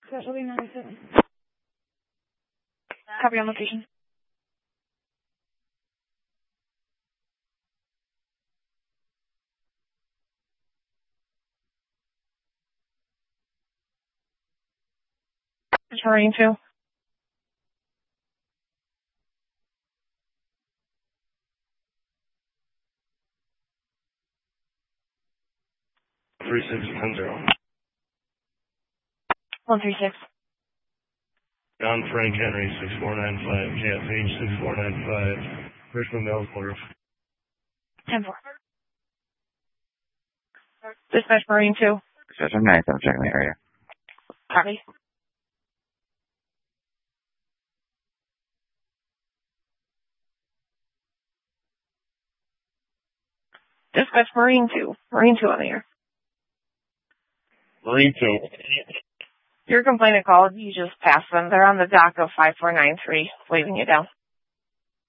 Specialty 97. Copy on location. Marine 2. Three 610. 136. John Frank Henry 6495. JFH 6495. Richmond Ellsworth. 10-4. Dispatch Marine 2. Dispatch, I'm 97 checking the area. Copy. Dispatch Marine 2. Marine 2 on the air. Marine 2. Your complainant called. You just passed them. They're on the dock of 5493, waving you down.